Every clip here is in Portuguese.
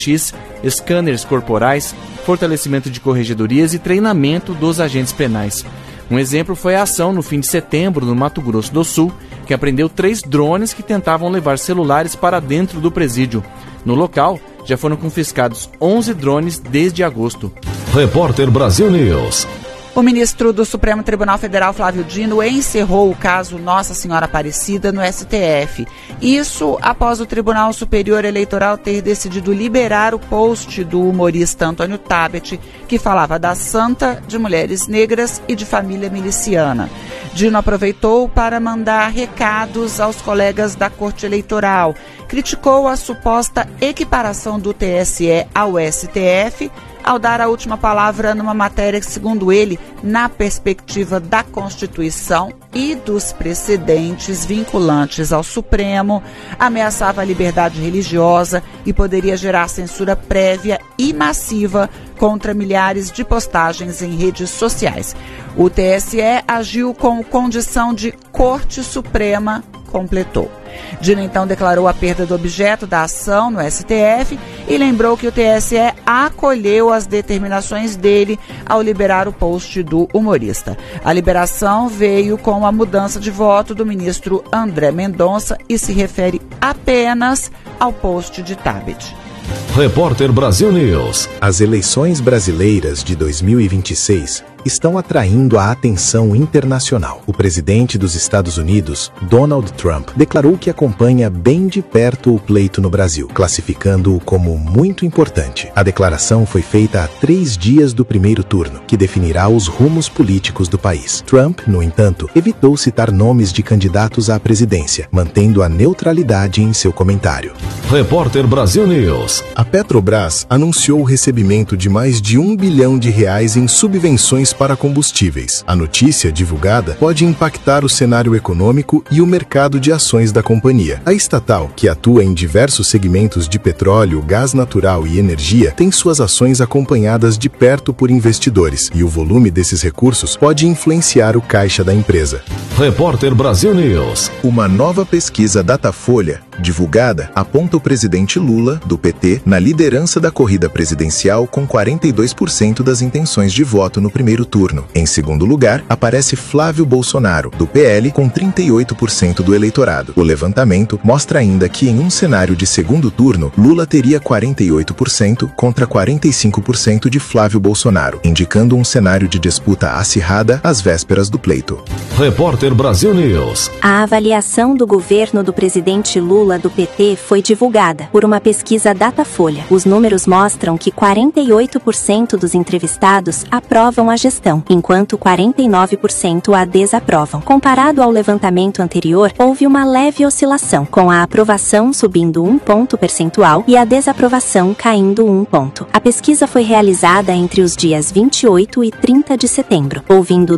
raio-x, scanners corporais, fortalecimento de corregedorias e treinamento dos agentes penais. Um exemplo foi a ação no fim de setembro no Mato Grosso do Sul, que apreendeu 3 drones que tentavam levar celulares para dentro do presídio. No local, já foram confiscados 11 drones desde agosto. Repórter Brasil News. O ministro do Supremo Tribunal Federal, Flávio Dino, encerrou o caso Nossa Senhora Aparecida no STF. Isso após o Tribunal Superior Eleitoral ter decidido liberar o post do humorista Antônio Tabet, que falava da santa, de mulheres negras e de família miliciana. Dino aproveitou para mandar recados aos colegas da Corte Eleitoral. Criticou a suposta equiparação do TSE ao STF, ao dar a última palavra numa matéria que, segundo ele, na perspectiva da Constituição e dos precedentes vinculantes ao Supremo, ameaçava a liberdade religiosa e poderia gerar censura prévia e massiva contra milhares de postagens em redes sociais. O TSE agiu com condição de Corte Suprema, completou. Dino então declarou a perda do objeto da ação no STF e lembrou que o TSE acolheu as determinações dele ao liberar o post do humorista. A liberação veio com a mudança de voto do ministro André Mendonça e se refere apenas ao post de Tabet. Repórter Brasil News. As eleições brasileiras de 2026 estão atraindo a atenção internacional. O presidente dos Estados Unidos, Donald Trump, declarou que acompanha bem de perto o pleito no Brasil, classificando-o como muito importante. A declaração foi feita a 3 dias do primeiro turno, que definirá os rumos políticos do país. Trump, no entanto, evitou citar nomes de candidatos à presidência, mantendo a neutralidade em seu comentário. Repórter Brasil News. A Petrobras anunciou o recebimento de mais de R$1 bilhão em subvenções para combustíveis. A notícia divulgada pode impactar o cenário econômico e o mercado de ações da companhia. A estatal, que atua em diversos segmentos de petróleo, gás natural e energia, tem suas ações acompanhadas de perto por investidores, e o volume desses recursos pode influenciar o caixa da empresa. Repórter Brasil News. Uma nova pesquisa Datafolha, divulgada, aponta o presidente Lula, do PT, na liderança da corrida presidencial com 42% das intenções de voto no primeiro turno. Em segundo lugar, aparece Flávio Bolsonaro, do PL, com 38% do eleitorado. O levantamento mostra ainda que em um cenário de segundo turno, Lula teria 48% contra 45% de Flávio Bolsonaro, indicando um cenário de disputa acirrada às vésperas do pleito. Repórter Brasil News. A avaliação do governo do presidente Lula do PT foi divulgada por uma pesquisa Datafolha. Os números mostram que 48% dos entrevistados aprovam a gestão, enquanto 49% a desaprovam. Comparado ao levantamento anterior, houve uma leve oscilação, com a aprovação subindo 1 ponto percentual e a desaprovação caindo 1 ponto. A pesquisa foi realizada entre os dias 28 e 30 de setembro, ouvindo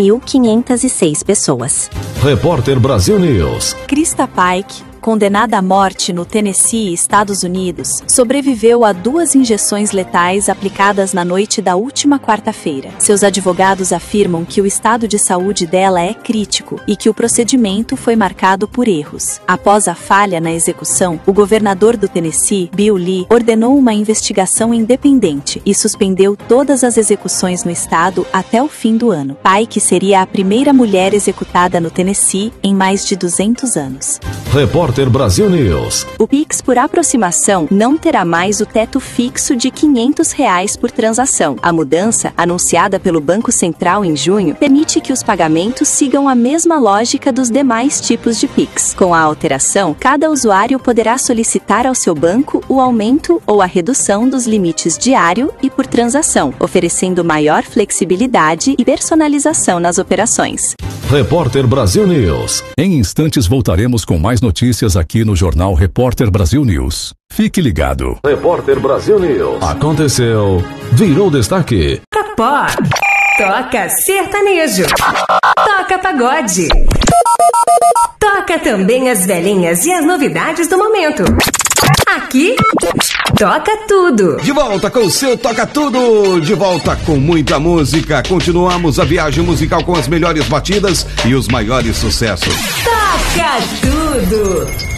2.506 pessoas. Repórter Brasil News. Krista Pike, condenada à morte no Tennessee, Estados Unidos, sobreviveu a 2 injeções letais aplicadas na noite da última quarta-feira. Seus advogados afirmam que o estado de saúde dela é crítico e que o procedimento foi marcado por erros. Após a falha na execução, o governador do Tennessee, Bill Lee, ordenou uma investigação independente e suspendeu todas as execuções no estado até o fim do ano. Pike seria a primeira mulher executada no Tennessee em mais de 200 anos. Repórter Brasil News. O Pix por aproximação não terá mais o teto fixo de R$500 por transação. A mudança, anunciada pelo Banco Central em junho, permite que os pagamentos sigam a mesma lógica dos demais tipos de Pix. Com a alteração, cada usuário poderá solicitar ao seu banco o aumento ou a redução dos limites diário e por transação, oferecendo maior flexibilidade e personalização nas operações. Repórter Brasil News. Em instantes voltaremos com mais notícias aqui no Jornal Repórter Brasil News. Fique ligado. Repórter Brasil News. Aconteceu, virou destaque. Capó. Toca sertanejo. Toca pagode. Toca também as velhinhas e as novidades do momento. Aqui, toca tudo. De volta com o seu Toca Tudo. De volta com muita música. Continuamos a viagem musical com as melhores batidas e os maiores sucessos. Toca tudo.